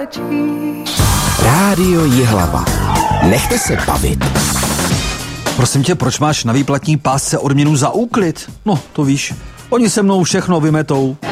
Rádio Jihlava. Nechte se bavit. Prosím tě, proč máš na výplatní pásce odměnu za úklid? No, to víš, oni se mnou všechno vymetou.